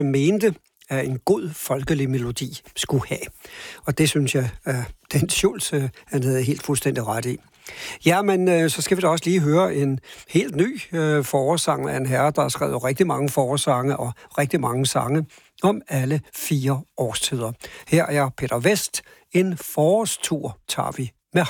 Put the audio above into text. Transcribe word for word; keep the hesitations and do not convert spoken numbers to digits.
mente, at en god folkelig melodi skulle have. Og det synes jeg, at den Schultz, han havde helt fuldstændig ret i. Ja, men så skal vi da også lige høre en helt ny øh, forårssang af en herre, der har skrevet rigtig mange forårssange og rigtig mange sange om alle fire årstider. Her er Peter Vest. En forårstur tager vi